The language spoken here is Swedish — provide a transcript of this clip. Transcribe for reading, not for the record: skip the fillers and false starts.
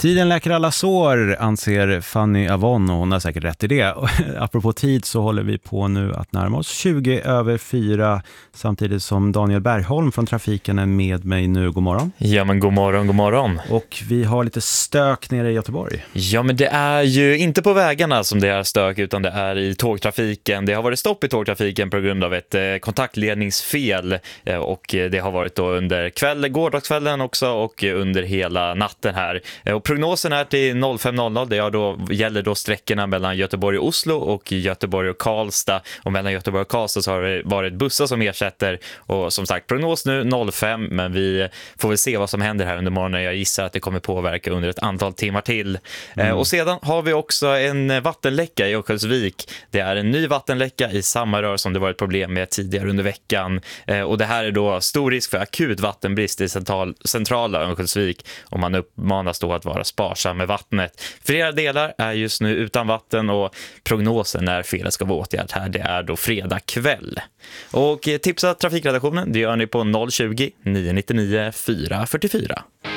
Tiden läker alla sår, anser Fanny Avon, och hon har säkert rätt i det. Apropå tid så håller vi på nu att närma oss 20:04, samtidigt som Daniel Bergholm från Trafiken är med mig nu. God morgon. Ja, men god morgon, god morgon. Och vi har lite stök nere i Göteborg. Ja, men det är ju inte på vägarna som det är stök, utan det är i tågtrafiken. Det har varit stopp i tågtrafiken på grund av ett kontaktledningsfel, och det har varit då under gårdagskvällen också och under hela natten här. Och prognosen är till 05.00, det gäller då sträckorna mellan Göteborg och Oslo och Göteborg och Karlstad. Och mellan Göteborg och Karlstad så har det varit bussar som ersätter. Och som sagt, prognos nu 05, men vi får väl se vad som händer här under morgonen. Jag gissar att det kommer påverka under ett antal timmar till. Och sedan har vi också en vattenläcka i Örnsköldsvik. Det är en ny vattenläcka i samma rör som det var ett problem med tidigare under veckan. Och det här är då stor risk för akut vattenbrist i centrala Örnsköldsvik, och man uppmanas då att vara sparsam med vattnet. Flera delar är just nu utan vatten, och prognosen när felet ska vara åtgärd här, det är då fredag kväll. Och tipsa trafikredaktionen, det gör ni på 020 999 444.